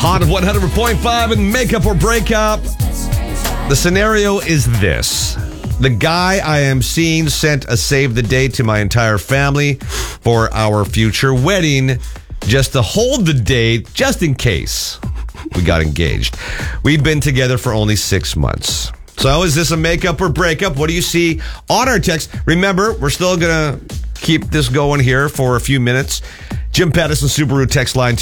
Hot 100.5 and makeup or breakup. The scenario is this. The guy I am seeing sent a save the date to my entire family for our future wedding just to hold the date just in case we got engaged. We've been together for only 6 months. So is this a makeup or breakup? What do you see on our text? Remember, we're still going to keep this going here for a few minutes. Jim Pattison Subaru text line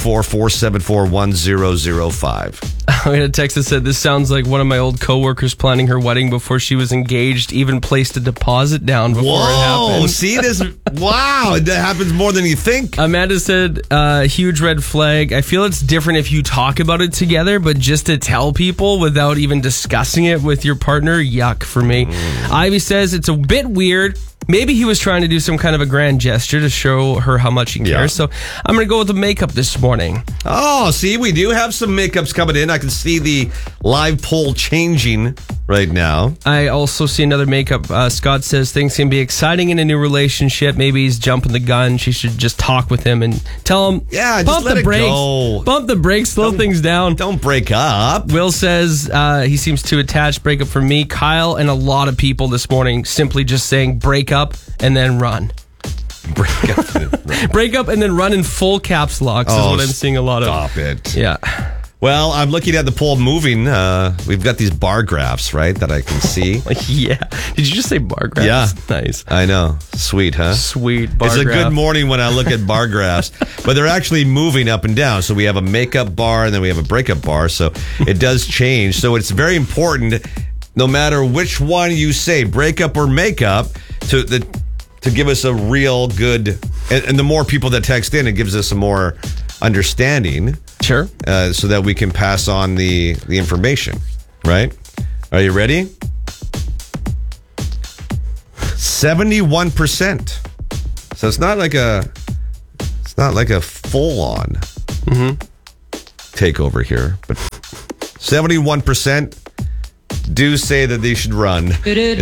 204-474-1005. I got a text that said, this sounds like one of my old coworkers planning her wedding before she was engaged, even placed a deposit down before it happened. See this? Wow, that happens more than you think. Amanda said, huge red flag. I feel it's different if you talk about it together, but just to tell people without even discussing it with your partner, yuck for me. Ivy says, it's a bit weird. Maybe he was trying to do some kind of a grand gesture to show her how much he cares. Yeah. So I'm going to go with the makeup this morning. Oh, see, we do have some makeups coming in. I can see the live poll changing right now. I also see another makeup. Scott says things can be exciting in a new relationship. Maybe he's jumping the gun. She should just talk with him and tell him, Yeah, just bump let the it brakes. go. Bump the brakes, slow things down. Don't break up. Will says he seems too attached. Breakup for me. Kyle and a lot of people this morning simply just saying break up and then run. Break up. Break up and then run in full caps locks is what I'm seeing a lot of. Stop it. Yeah. Well, I'm looking at the poll moving. We've got these bar graphs, right, that I can see. Yeah. Did you just say bar graphs? Yeah. Nice. I know. Sweet, huh? Sweet bar It's a graph. good morning when I look at bar graphs, but they're actually moving up and down. So we have a makeup bar and then we have a breakup bar. So it does change. So it's very important, no matter which one you say, breakup or makeup, to give us a real good, and the more people that text in, it gives us a more understanding. Sure. So that we can pass on the information, right? Are you ready? 71%. So it's not like a full on takeover here, but 71% do say that they should run. It's